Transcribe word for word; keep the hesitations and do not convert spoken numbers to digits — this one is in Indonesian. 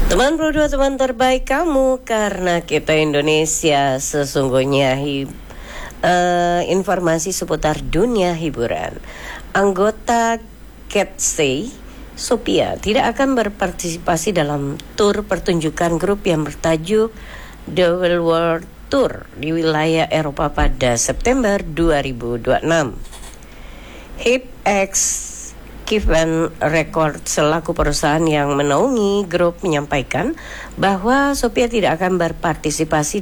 Teman Pro dua, teman terbaik kamu, karena kita Indonesia sesungguhnya hib, uh, informasi seputar dunia hiburan. Anggota Cathay, Sophia, tidak akan berpartisipasi dalam tur pertunjukan grup yang bertajuk The Real World Tour di wilayah Eropa pada September dua ribu dua puluh enam. Hip X Kivan Record selaku perusahaan yang menaungi grup menyampaikan bahwa Sophia tidak akan berpartisipasi